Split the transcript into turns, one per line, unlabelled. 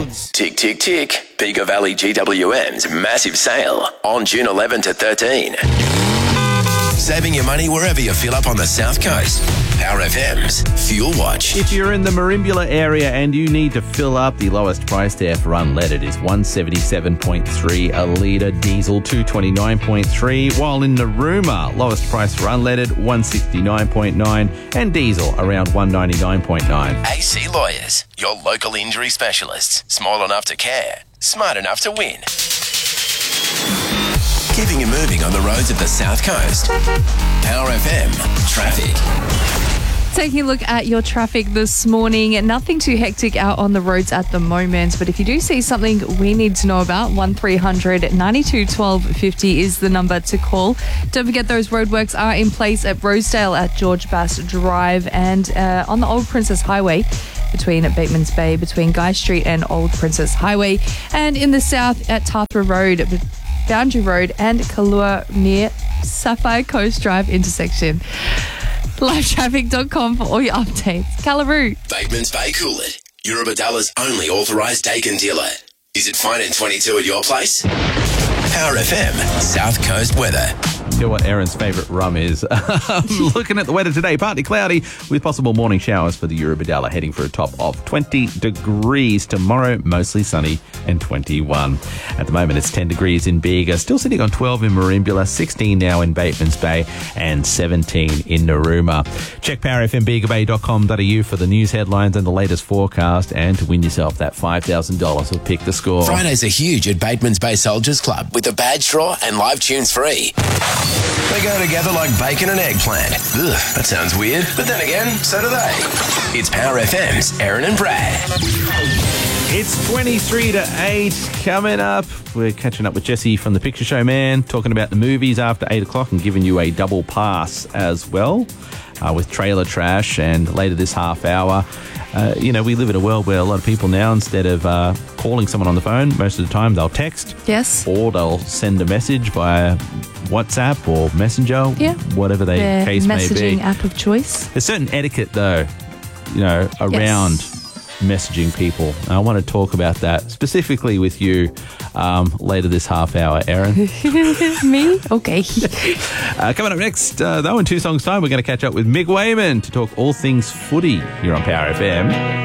roads.
Tick, tick, tick. Bega Valley GWM's massive sale on June 11 to 13. Saving your money wherever you fill up on the South Coast. Power FM's Fuel Watch.
If you're in the Merimbula area and you need to fill up, the lowest price there for unleaded is 177.3 a litre, diesel 229.3, while in Narooma, lowest price for unleaded 169.9 and diesel around 199.9.
AC Lawyers, your local injury specialists. Small enough to care, smart enough to win. Keeping you moving on the roads of the South Coast. Power FM Traffic.
Taking a look at your traffic this morning, nothing too hectic out on the roads at the moment, but if you do see something we need to know about, 1300 92 12 50 is the number to call. Don't forget those roadworks are in place at Rosedale at George Bass Drive and on the Old Princess Highway between Bateman's Bay, between Guy Street and Old Princess Highway, and in the south at Tathra Road, Boundary Road and Kalua near Sapphire Coast Drive intersection. Livetraffic.com for all your updates. Callaroo.
Bateman's Bay Coolid, Eurobadalla's only authorised Dakin dealer. Is it fine in 22 at your place? Power FM South Coast weather.
Tell what Aaron's favourite rum is. Looking at the weather today, partly cloudy with possible morning showers for the Eurobadalla, heading for a top of 20 degrees. Tomorrow, mostly sunny and 21. At the moment, it's 10 degrees in Bega, still sitting on 12 in Merimbula, 16 now in Bateman's Bay and 17 in Narooma. Check powerfmbegabay.com.au for the news headlines and the latest forecast, and to win yourself that $5,000 of Pick the Score.
Fridays are huge at Bateman's Bay Soldiers Club with a badge draw and live tunes free. They go together like bacon and eggplant. Ugh, that sounds weird. But then again, so do they. It's Power FM's Aaron and Brad.
It's 23 to 8 coming up. We're catching up with Jesse from The Picture Show Man, talking about the movies after 8 o'clock and giving you a double pass as well with Trailer Trash. And later this half hour, we live in a world where a lot of people now, instead of calling someone on the phone, most of the time they'll text.
Yes.
Or they'll send a message via WhatsApp or Messenger, whatever the case may be.
Messaging app of choice.
There's certain etiquette, though, around messaging people. I want to talk about that specifically with you later this half hour, Aaron.
Me? Okay.
Coming up next, though, in 2 songs' time, we're going to catch up with Mick Wayman to talk all things footy here on Power FM.